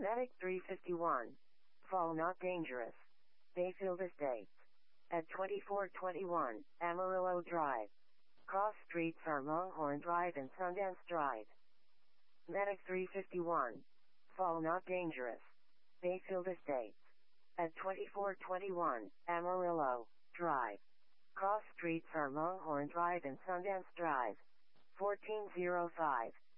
Medic 351. Fall not dangerous. Bayfield Estates. At 2421 Amarillo Drive. Cross streets are Longhorn Drive and Sundance Drive. Medic 351. Fall not dangerous. Bayfield Estates. At 2421 Amarillo Drive. Cross streets are Longhorn Drive and Sundance Drive. 1405.